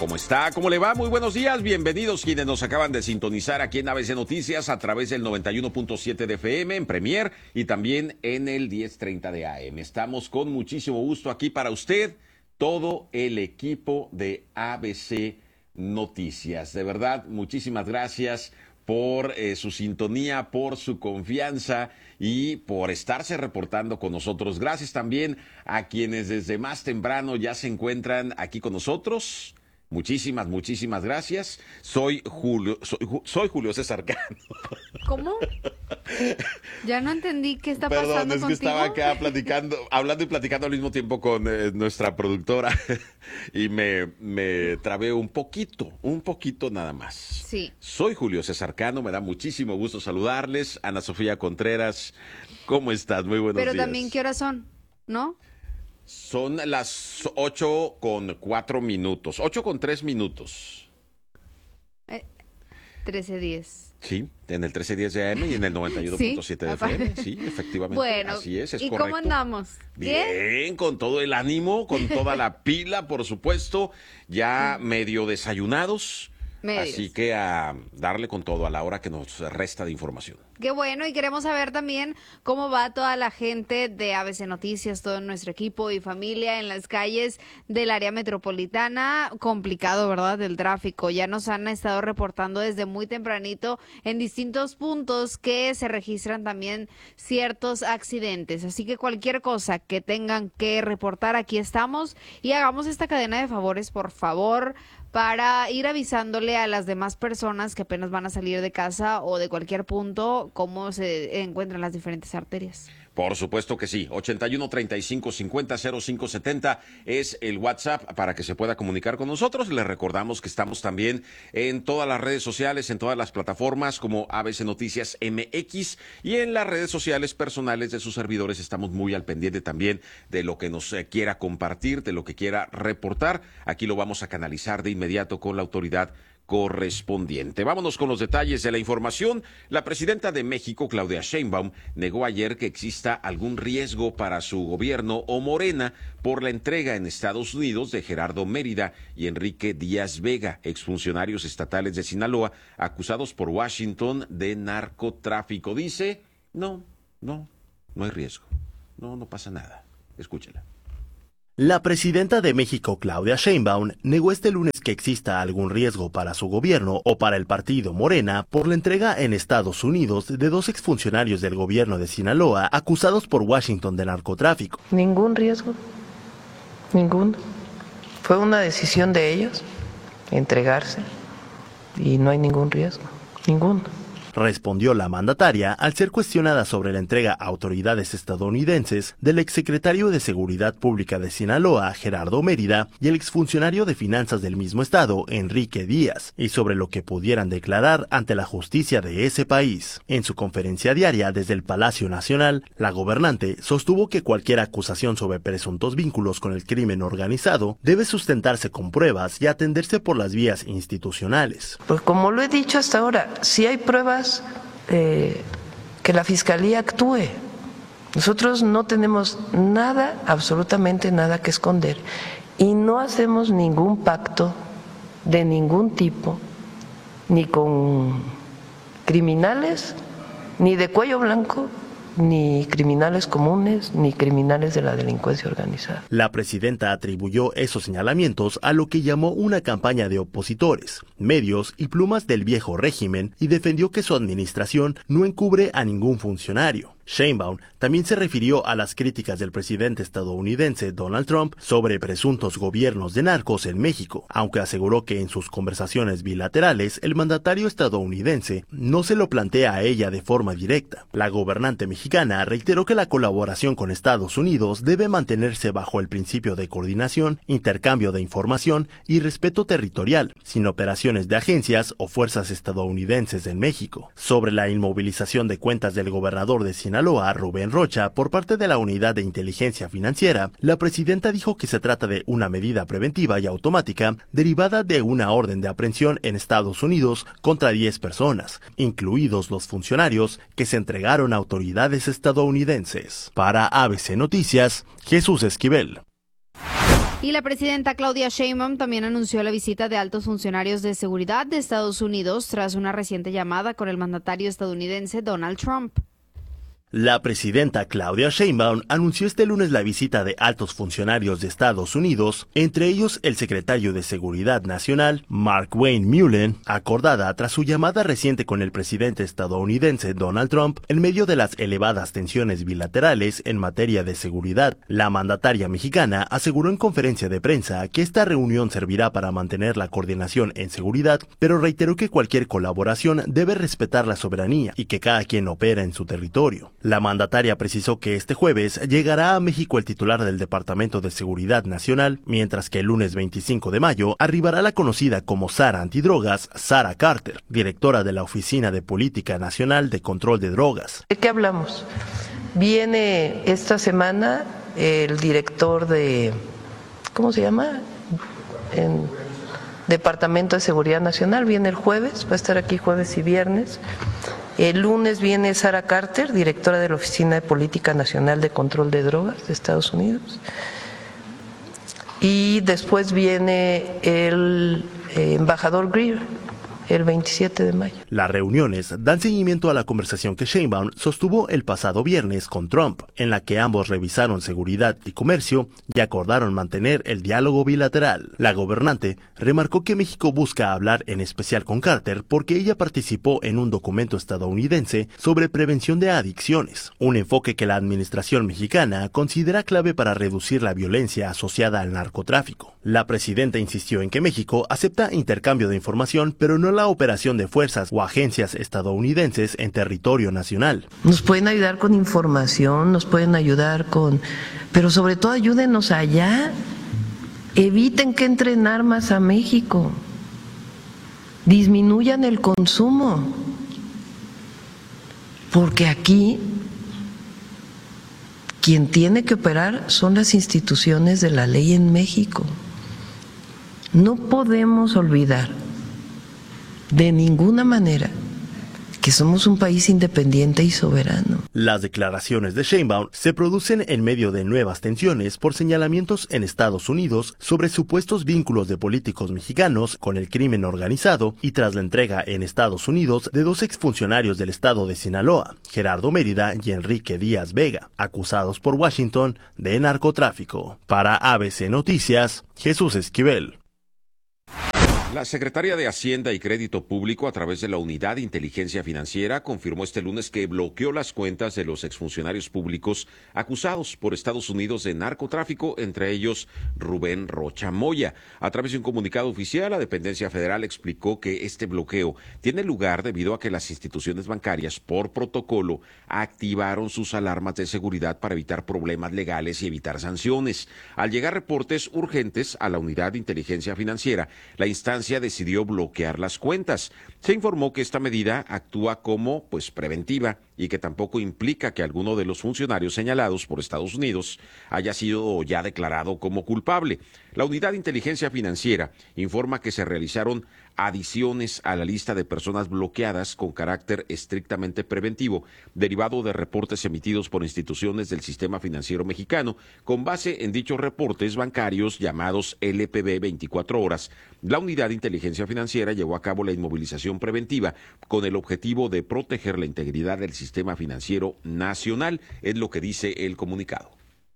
¿Cómo está? ¿Cómo le va? Muy buenos días. Bienvenidos quienes nos acaban de sintonizar aquí en ABC Noticias a través del 91.7 de FM en Premier y también en el 1030 de AM. Estamos con muchísimo gusto aquí para usted, todo el equipo de ABC Noticias. De verdad, muchísimas gracias por su sintonía, por su confianza y por estarse reportando con nosotros. Gracias también a quienes desde más temprano ya se encuentran aquí con nosotros. Muchísimas gracias. Soy Julio César Cano. ¿Cómo? Ya no entendí qué está pasando contigo. Perdón, es que estaba acá hablando y platicando al mismo tiempo con nuestra productora y me trabé un poquito nada más. Sí. Soy Julio César Cano, me da muchísimo gusto saludarles. Ana Sofía Contreras, ¿cómo estás? Muy buenos días. Pero también, ¿qué horas son? ¿No? Son las 8:04, 8:03. 13:10. Sí, en el 1310 de AM y en el 91.7 de FM. Sí, efectivamente. Bueno, así es ¿y correcto. cómo andamos? Bien, con todo el ánimo, con toda la pila, por supuesto. Ya medio desayunados. Así que a darle con todo a la hora que nos resta de información. Qué bueno, y queremos saber también cómo va toda la gente de ABC Noticias, todo nuestro equipo y familia en las calles del área metropolitana. Complicado, ¿verdad? El tráfico. Ya nos han estado reportando desde muy tempranito en distintos puntos que se registran también ciertos accidentes. Así que cualquier cosa que tengan que reportar, aquí estamos y hagamos esta cadena de favores, por favor, para ir avisándole a las demás personas que apenas van a salir de casa o de cualquier punto cómo se encuentran las diferentes arterias. Por supuesto que sí. 81-35-50-0570 es el WhatsApp para que se pueda comunicar con nosotros. Les recordamos que estamos también en todas las redes sociales, en todas las plataformas como ABC Noticias MX y en las redes sociales personales de sus servidores. Estamos muy al pendiente también de lo que nos quiera compartir, de lo que quiera reportar. Aquí lo vamos a canalizar de inmediato con la autoridad correspondiente. Vámonos con los detalles de la información. La presidenta de México, Claudia Sheinbaum, negó ayer que exista algún riesgo para su gobierno o Morena por la entrega en Estados Unidos de Gerardo Mérida y Enrique Díaz Vega, exfuncionarios estatales de Sinaloa, acusados por Washington de narcotráfico. Dice, no hay riesgo. No pasa nada. Escúchela. La presidenta de México, Claudia Sheinbaum, negó este lunes que exista algún riesgo para su gobierno o para el partido Morena por la entrega en Estados Unidos de dos exfuncionarios del gobierno de Sinaloa acusados por Washington de narcotráfico. Ningún riesgo, ninguno. Fue una decisión de ellos entregarse y no hay ningún riesgo, ninguno. Respondió la mandataria al ser cuestionada sobre la entrega a autoridades estadounidenses del exsecretario de Seguridad Pública de Sinaloa, Gerardo Mérida, y el exfuncionario de Finanzas del mismo estado, Enrique Díaz, y sobre lo que pudieran declarar ante la justicia de ese país. En su conferencia diaria desde el Palacio Nacional, la gobernante sostuvo que cualquier acusación sobre presuntos vínculos con el crimen organizado debe sustentarse con pruebas y atenderse por las vías institucionales. Pues como lo he dicho hasta ahora, si hay pruebas, que la Fiscalía actúe. Nosotros no tenemos nada, absolutamente nada que esconder y no hacemos ningún pacto de ningún tipo, ni con criminales, ni de cuello blanco, ni criminales comunes, ni criminales de la delincuencia organizada. La presidenta atribuyó esos señalamientos a lo que llamó una campaña de opositores, medios y plumas del viejo régimen y defendió que su administración no encubre a ningún funcionario. Sheinbaum también se refirió a las críticas del presidente estadounidense Donald Trump sobre presuntos gobiernos de narcos en México, aunque aseguró que en sus conversaciones bilaterales el mandatario estadounidense no se lo plantea a ella de forma directa. La gobernante mexicana reiteró que la colaboración con Estados Unidos debe mantenerse bajo el principio de coordinación, intercambio de información y respeto territorial, sin operaciones de agencias o fuerzas estadounidenses en México. Sobre la inmovilización de cuentas del gobernador de Sinaloa, Rubén Rocha, por parte de la Unidad de Inteligencia Financiera, la presidenta dijo que se trata de una medida preventiva y automática derivada de una orden de aprehensión en Estados Unidos contra 10 personas, incluidos los funcionarios que se entregaron a autoridades estadounidenses. Para ABC Noticias, Jesús Esquivel. Y la presidenta Claudia Sheinbaum también anunció la visita de altos funcionarios de seguridad de Estados Unidos tras una reciente llamada con el mandatario estadounidense Donald Trump. La presidenta Claudia Sheinbaum anunció este lunes la visita de altos funcionarios de Estados Unidos, entre ellos el secretario de Seguridad Nacional, Mark Wayne Mullen, acordada tras su llamada reciente con el presidente estadounidense Donald Trump en medio de las elevadas tensiones bilaterales en materia de seguridad. La mandataria mexicana aseguró en conferencia de prensa que esta reunión servirá para mantener la coordinación en seguridad, pero reiteró que cualquier colaboración debe respetar la soberanía y que cada quien opera en su territorio. La mandataria precisó que este jueves llegará a México el titular del Departamento de Seguridad Nacional, mientras que el lunes 25 de mayo arribará la conocida como Sara Antidrogas, Sara Carter, directora de la Oficina de Política Nacional de Control de Drogas. ¿De qué hablamos? Viene esta semana el director de, ¿cómo se llama? En Departamento de Seguridad Nacional, viene el jueves, va a estar aquí jueves y viernes. El lunes viene Sara Carter, directora de la Oficina de Política Nacional de Control de Drogas de Estados Unidos. Y después viene el embajador Greer, el 27 de mayo. Las reuniones dan seguimiento a la conversación que Sheinbaum sostuvo el pasado viernes con Trump, en la que ambos revisaron seguridad y comercio y acordaron mantener el diálogo bilateral. La gobernante remarcó que México busca hablar en especial con Carter porque ella participó en un documento estadounidense sobre prevención de adicciones, un enfoque que la administración mexicana considera clave para reducir la violencia asociada al narcotráfico. La presidenta insistió en que México acepta intercambio de información, pero no la operación de fuerzas o agencias estadounidenses en territorio nacional. Nos pueden ayudar con información, nos pueden ayudar con... pero sobre todo ayúdenos allá. Eviten que entren armas a México. Disminuyan el consumo. Porque aquí quien tiene que operar son las instituciones de la ley en México. No podemos olvidar de ninguna manera que somos un país independiente y soberano. Las declaraciones de Sheinbaum se producen en medio de nuevas tensiones por señalamientos en Estados Unidos sobre supuestos vínculos de políticos mexicanos con el crimen organizado y tras la entrega en Estados Unidos de dos exfuncionarios del estado de Sinaloa, Gerardo Mérida y Enrique Díaz Vega, acusados por Washington de narcotráfico. Para ABC Noticias, Jesús Esquivel. La secretaria de Hacienda y Crédito Público, a través de la Unidad de Inteligencia Financiera, confirmó este lunes que bloqueó las cuentas de los exfuncionarios públicos acusados por Estados Unidos de narcotráfico, entre ellos Rubén Rocha Moya. A través de un comunicado oficial, la dependencia federal explicó que este bloqueo tiene lugar debido a que las instituciones bancarias, por protocolo, activaron sus alarmas de seguridad para evitar problemas legales y evitar sanciones. Al llegar reportes urgentes a la Unidad de Inteligencia Financiera, la instancia decidió bloquear las cuentas. Se informó que esta medida actúa como preventiva y que tampoco implica que alguno de los funcionarios señalados por Estados Unidos haya sido ya declarado como culpable. La Unidad de Inteligencia Financiera informa que se realizaron adiciones a la lista de personas bloqueadas con carácter estrictamente preventivo, derivado de reportes emitidos por instituciones del sistema financiero mexicano, con base en dichos reportes bancarios llamados LPB 24 horas. La Unidad de Inteligencia Financiera llevó a cabo la inmovilización preventiva con el objetivo de proteger la integridad del sistema financiero nacional, es lo que dice el comunicado.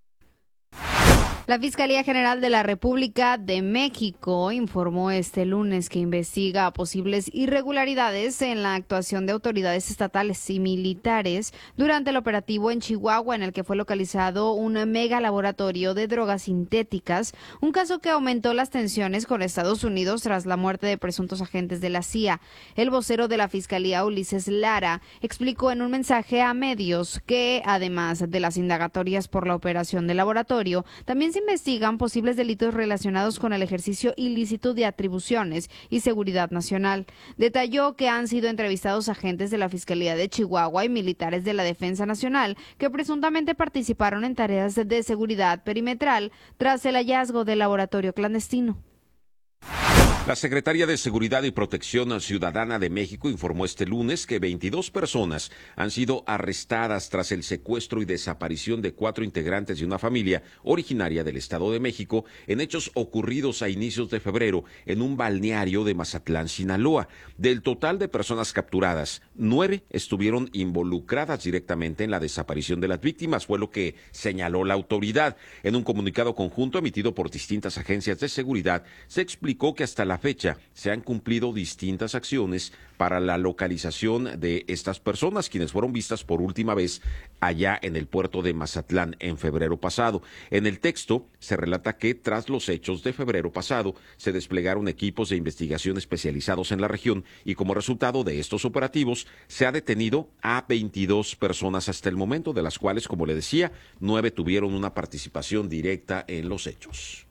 La Fiscalía General de la República de México informó este lunes que investiga posibles irregularidades en la actuación de autoridades estatales y militares durante el operativo en Chihuahua, en el que fue localizado un mega laboratorio de drogas sintéticas, un caso que aumentó las tensiones con Estados Unidos tras la muerte de presuntos agentes de la CIA. El vocero de la Fiscalía, Ulises Lara, explicó en un mensaje a medios que, además de las indagatorias por la operación del laboratorio, también se investigan posibles delitos relacionados con el ejercicio ilícito de atribuciones y seguridad nacional. Detalló que han sido entrevistados agentes de la Fiscalía de Chihuahua y militares de la Defensa Nacional que presuntamente participaron en tareas de seguridad perimetral tras el hallazgo del laboratorio clandestino. La Secretaría de Seguridad y Protección Ciudadana de México informó este lunes que 22 personas han sido arrestadas tras el secuestro y desaparición de 4 integrantes de una familia originaria del Estado de México en hechos ocurridos a inicios de febrero en un balneario de Mazatlán, Sinaloa. Del total de personas capturadas, 9 estuvieron involucradas directamente en la desaparición de las víctimas, fue lo que señaló la autoridad. En un comunicado conjunto emitido por distintas agencias de seguridad, se explicó que hasta la fecha se han cumplido distintas acciones para la localización de estas personas, quienes fueron vistas por última vez allá en el puerto de Mazatlán en febrero pasado. En el texto se relata que tras los hechos de febrero pasado se desplegaron equipos de investigación especializados en la región y como resultado de estos operativos se ha detenido a 22 personas hasta el momento, de las cuales, como le decía, 9 tuvieron una participación directa en los hechos.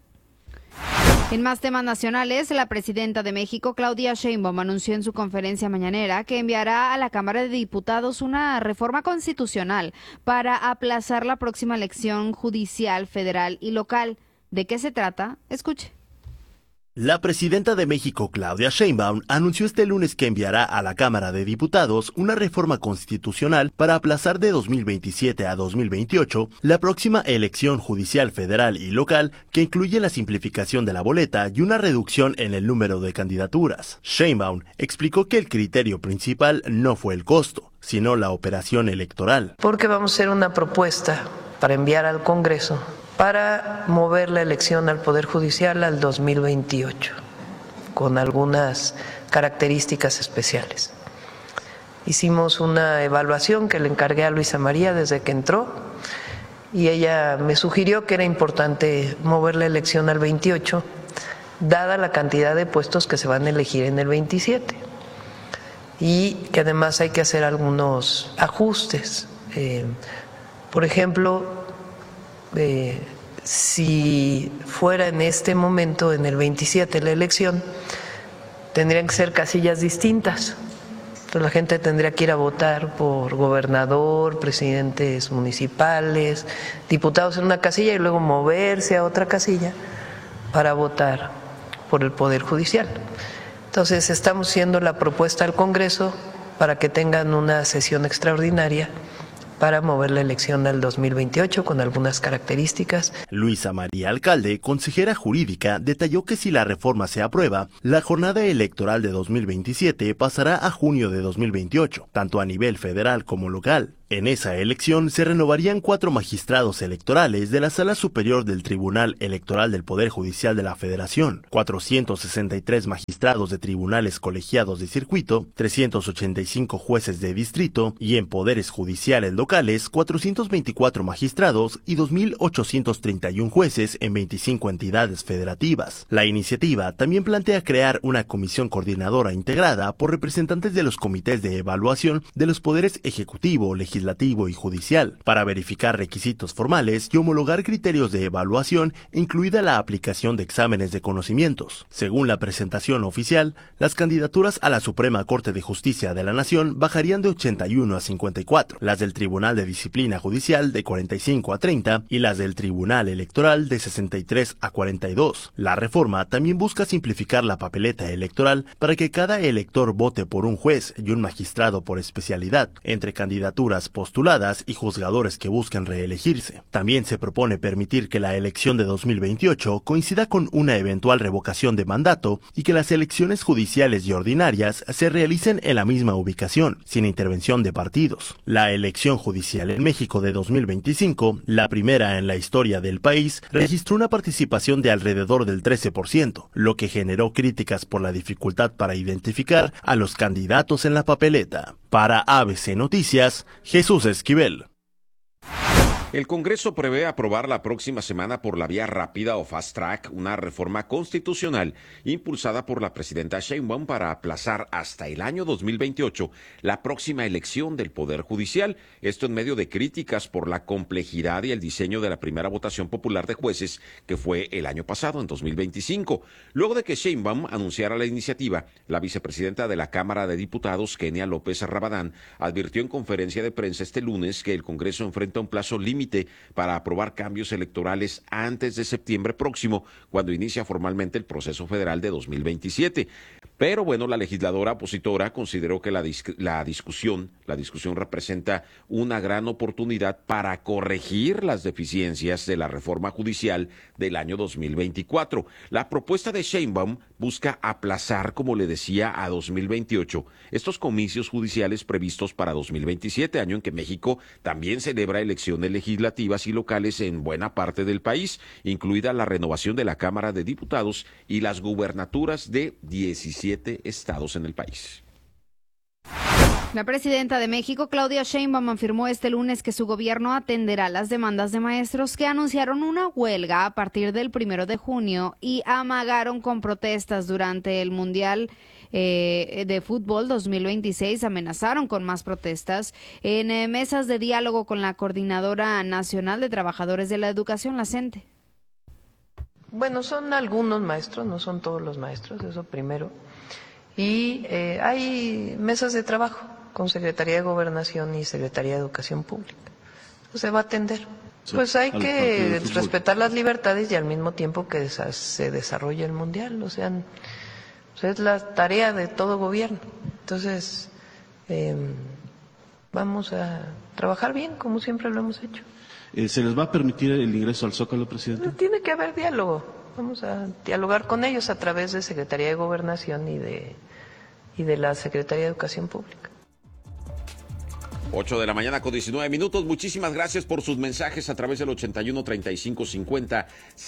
En más temas nacionales, la presidenta de México, Claudia Sheinbaum, anunció en su conferencia mañanera que enviará a la Cámara de Diputados una reforma constitucional para aplazar la próxima elección judicial, federal y local. ¿De qué se trata? Escuche. La presidenta de México, Claudia Sheinbaum, anunció este lunes que enviará a la Cámara de Diputados una reforma constitucional para aplazar de 2027 a 2028 la próxima elección judicial federal y local, que incluye la simplificación de la boleta y una reducción en el número de candidaturas. Sheinbaum explicó que el criterio principal no fue el costo, sino la operación electoral. Porque vamos a hacer una propuesta para enviar al Congreso para mover la elección al Poder Judicial al 2028, con algunas características especiales. Hicimos una evaluación que le encargué a Luisa María desde que entró y ella me sugirió que era importante mover la elección al 28, dada la cantidad de puestos que se van a elegir en el 27, y que además hay que hacer algunos ajustes. Por ejemplo, si fuera en este momento, en el 27, la elección, tendrían que ser casillas distintas. Entonces la gente tendría que ir a votar por gobernador, presidentes municipales, diputados en una casilla y luego moverse a otra casilla para votar por el Poder Judicial. Entonces estamos haciendo la propuesta al Congreso para que tengan una sesión extraordinaria para mover la elección al 2028 con algunas características. Luisa María Alcalde, consejera jurídica, detalló que si la reforma se aprueba, la jornada electoral de 2027 pasará a junio de 2028, tanto a nivel federal como local. En esa elección se renovarían 4 magistrados electorales de la Sala Superior del Tribunal Electoral del Poder Judicial de la Federación, 463 magistrados de tribunales colegiados de circuito, 385 jueces de distrito y en poderes judiciales locales 424 magistrados y 2.831 jueces en 25 entidades federativas. La iniciativa también plantea crear una comisión coordinadora integrada por representantes de los comités de evaluación de los poderes ejecutivo, legislativo y judicial, para verificar requisitos formales y homologar criterios de evaluación, incluida la aplicación de exámenes de conocimientos. Según la presentación oficial, las candidaturas a la Suprema Corte de Justicia de la Nación bajarían de 81 a 54, las del Tribunal de Disciplina Judicial de 45 a 30 y las del Tribunal Electoral de 63 a 42. La reforma también busca simplificar la papeleta electoral para que cada elector vote por un juez y un magistrado por especialidad, entre candidaturas postuladas y juzgadores que buscan reelegirse. También se propone permitir que la elección de 2028 coincida con una eventual revocación de mandato y que las elecciones judiciales y ordinarias se realicen en la misma ubicación, sin intervención de partidos. La elección judicial en México de 2025, la primera en la historia del país, registró una participación de alrededor del 13%, lo que generó críticas por la dificultad para identificar a los candidatos en la papeleta. Para ABC Noticias, Jesús Esquivel. El Congreso prevé aprobar la próxima semana por la vía rápida o fast track una reforma constitucional impulsada por la presidenta Sheinbaum para aplazar hasta el año 2028 la próxima elección del Poder Judicial. Esto en medio de críticas por la complejidad y el diseño de la primera votación popular de jueces que fue el año pasado, en 2025. Luego de que Sheinbaum anunciara la iniciativa, la vicepresidenta de la Cámara de Diputados, Kenia López Rabadán, advirtió en conferencia de prensa este lunes que el Congreso enfrenta un plazo límite límite para aprobar cambios electorales antes de septiembre próximo, cuando inicia formalmente el proceso federal de 2027. Pero bueno, la legisladora opositora consideró que la discusión representa una gran oportunidad para corregir las deficiencias de la reforma judicial del año 2024. La propuesta de Sheinbaum busca aplazar, como le decía, a 2028 estos comicios judiciales previstos para 2027, año en que México también celebra elecciones legislativas y locales en buena parte del país, incluida la renovación de la Cámara de Diputados y las gubernaturas de 17 estados en el país. La presidenta de México, Claudia Sheinbaum, afirmó este lunes que su gobierno atenderá las demandas de maestros que anunciaron una huelga a partir del 1 de junio y amagaron con protestas durante el Mundial de Fútbol 2026. Amenazaron con más protestas en mesas de diálogo con la Coordinadora Nacional de Trabajadores de la Educación, la CENTE. Bueno, son algunos maestros, no son todos los maestros, eso primero. Y hay mesas de trabajo con Secretaría de Gobernación y Secretaría de Educación Pública. Se va a atender. Pues hay que respetar las libertades y al mismo tiempo que se desarrolle el Mundial. O sea, es la tarea de todo gobierno. Entonces, vamos a trabajar bien, como siempre lo hemos hecho. ¿Se les va a permitir el ingreso al Zócalo, presidente? Tiene que haber diálogo. Vamos a dialogar con ellos a través de Secretaría de Gobernación y de la Secretaría de Educación Pública. 8 de la mañana con 19 minutos. Muchísimas gracias por sus mensajes a través del 81 35 50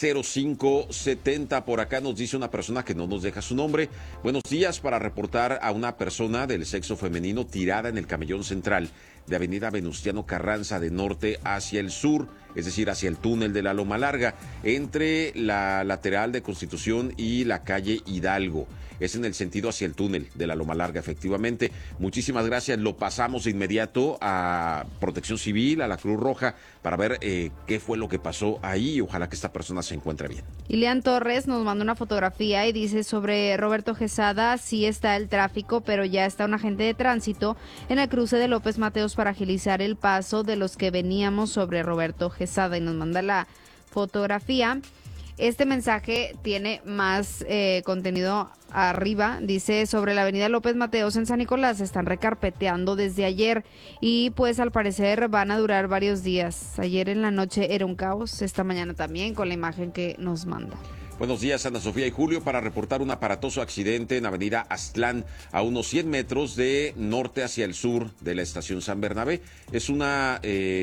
05 70. Por acá nos dice una persona que no nos deja su nombre. Buenos días, para reportar a una persona del sexo femenino tirada en el camellón central de Avenida Venustiano Carranza de norte hacia el sur, es decir, hacia el túnel de la Loma Larga, entre la lateral de Constitución y la calle Hidalgo. Es en el sentido hacia el túnel de la Loma Larga, efectivamente. Muchísimas gracias. Lo pasamos de inmediato a Protección Civil, a la Cruz Roja, para ver qué fue lo que pasó ahí. Ojalá que esta persona se encuentre bien. Ilian Torres nos manda una fotografía y dice sobre Roberto Quesada: sí está el tráfico, pero ya está un agente de tránsito en el cruce de López Mateos para agilizar el paso de los que veníamos sobre Roberto Quesada, y nos manda la fotografía. Este mensaje tiene más contenido arriba. Dice: sobre la avenida López Mateos en San Nicolás están recarpeteando desde ayer y pues al parecer van a durar varios días. Ayer en la noche era un caos, esta mañana también, con la imagen que nos manda. Buenos días, Ana Sofía y Julio, para reportar un aparatoso accidente en avenida Aztlán, a unos 100 metros de norte hacia el sur de la estación San Bernabé. Es una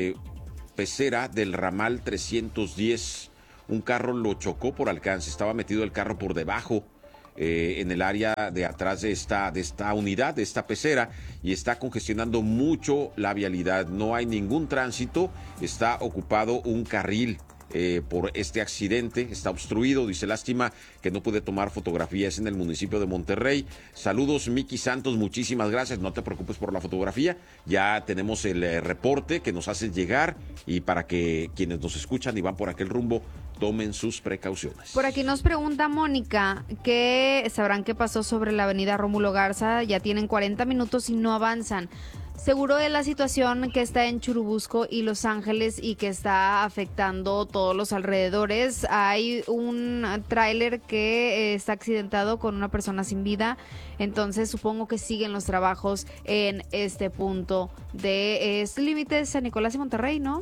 pecera del ramal 310. Un carro lo chocó por alcance, estaba metido el carro por debajo en el área de atrás de esta unidad, de esta pecera, y está congestionando mucho la vialidad. No hay ningún tránsito, está ocupado un carril por este accidente, está obstruido. Dice: lástima que no pude tomar fotografías en el municipio de Monterrey. Saludos, Miki Santos, muchísimas gracias. No te preocupes por la fotografía, ya tenemos el reporte que nos haces llegar, y para que quienes nos escuchan y van por aquel rumbo tomen sus precauciones. Por aquí nos pregunta Mónica que sabrán qué pasó sobre la avenida Rómulo Garza. Ya tienen 40 minutos y no avanzan. Seguro es la situación que está en Churubusco y Los Ángeles y que está afectando todos los alrededores. Hay un tráiler que está accidentado con una persona sin vida, entonces supongo que siguen los trabajos en este punto de límites San Nicolás y Monterrey, ¿no?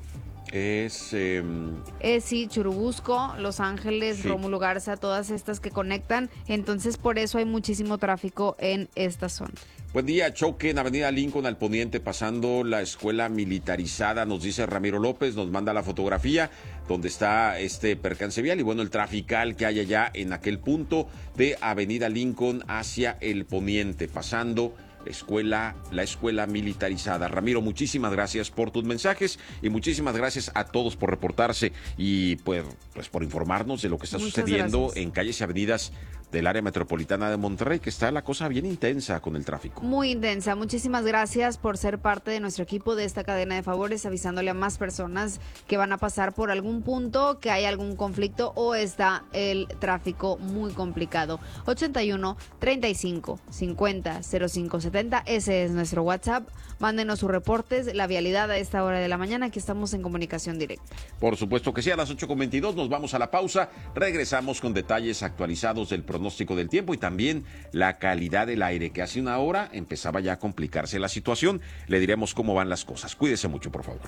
Sí, Churubusco, Los Ángeles, sí. Rómulo Garza, todas estas que conectan, entonces por eso hay muchísimo tráfico en esta zona. Buen día. Choque en avenida Lincoln al poniente pasando la escuela militarizada, nos dice Ramiro López, nos manda la fotografía donde está este percance vial y bueno, el trafical que hay allá en aquel punto de avenida Lincoln hacia el poniente, pasando la escuela militarizada. Ramiro, muchísimas gracias por tus mensajes y muchísimas gracias a todos por reportarse y pues por informarnos de lo que está sucediendo en calles y avenidas del área metropolitana de Monterrey, que está la cosa bien intensa con el tráfico. Muy intensa. Muchísimas gracias por ser parte de nuestro equipo de esta cadena de favores, avisándole a más personas que van a pasar por algún punto, que hay algún conflicto o está el tráfico muy complicado. 81 35 50 05 70, ese es nuestro WhatsApp. Mándenos sus reportes, la vialidad a esta hora de la mañana, que estamos en comunicación directa. Por supuesto que sí, a las 8:22 nos vamos a la pausa. Regresamos con detalles actualizados del pronóstico del tiempo y también la calidad del aire, que hace una hora empezaba ya a complicarse la situación. Le diremos cómo van las cosas. Cuídese mucho, por favor.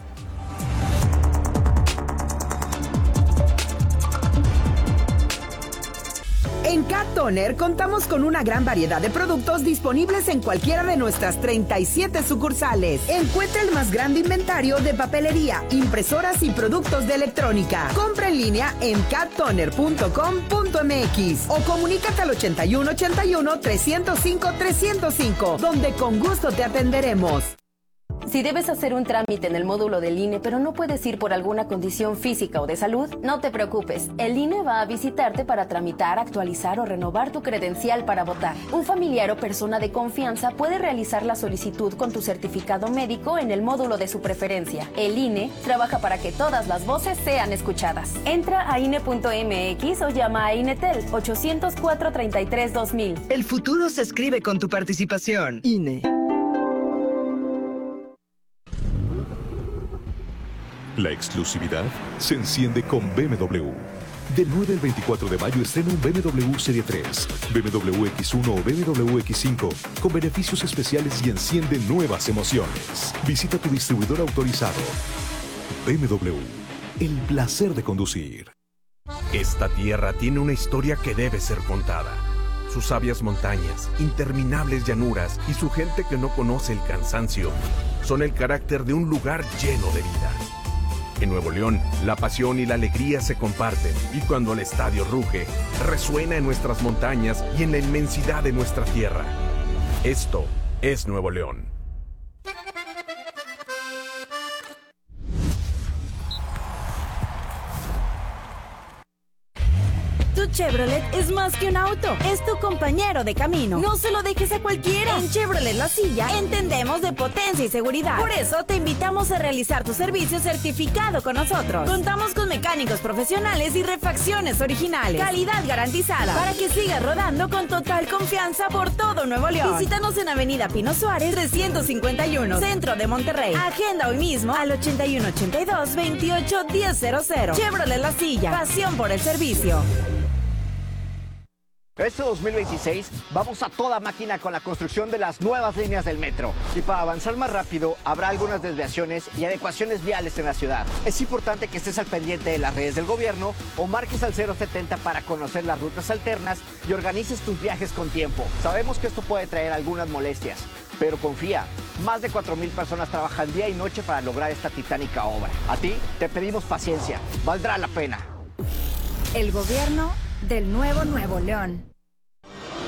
En Cat Toner contamos con una gran variedad de productos disponibles en cualquiera de nuestras 37 sucursales. Encuentra el más grande inventario de papelería, impresoras y productos de electrónica. Compra en línea en cattoner.com.mx o comunícate al 8181-305-305, donde con gusto te atenderemos. Si debes hacer un trámite en el módulo del INE, pero no puedes ir por alguna condición física o de salud, no te preocupes. El INE va a visitarte para tramitar, actualizar o renovar tu credencial para votar. Un familiar o persona de confianza puede realizar la solicitud con tu certificado médico en el módulo de su preferencia. El INE trabaja para que todas las voces sean escuchadas. Entra a INE.mx o llama a INETEL 804-33-2000. El futuro se escribe con tu participación. INE. La exclusividad se enciende con BMW. Del 9 al 24 de mayo estrena un BMW Serie 3, BMW X1 o BMW X5 con beneficios especiales y enciende nuevas emociones. Visita tu distribuidor autorizado. BMW, el placer de conducir. Esta tierra tiene una historia que debe ser contada. Sus sabias montañas, interminables llanuras y su gente que no conoce el cansancio son el carácter de un lugar lleno de vida. En Nuevo León, la pasión y la alegría se comparten y cuando el estadio ruge, resuena en nuestras montañas y en la inmensidad de nuestra tierra. Esto es Nuevo León. Tu Chevrolet es más que un auto, es tu compañero de camino. No se lo dejes a cualquiera. En Chevrolet La Silla entendemos de potencia y seguridad. Por eso te invitamos a realizar tu servicio certificado con nosotros. Contamos con mecánicos profesionales y refacciones originales. Calidad garantizada para que sigas rodando con total confianza por todo Nuevo León. Visítanos en Avenida Pino Suárez 351, Centro de Monterrey. Agenda hoy mismo al 8182-281000. Chevrolet La Silla, pasión por el servicio. Este 2026 vamos a toda máquina con la construcción de las nuevas líneas del metro. Y para avanzar más rápido, habrá algunas desviaciones y adecuaciones viales en la ciudad. Es importante que estés al pendiente de las redes del gobierno o marques al 070 para conocer las rutas alternas y organices tus viajes con tiempo. Sabemos que esto puede traer algunas molestias, pero confía, más de 4,000 personas trabajan día y noche para lograr esta titánica obra. A ti te pedimos paciencia, valdrá la pena. El gobierno del nuevo Nuevo León.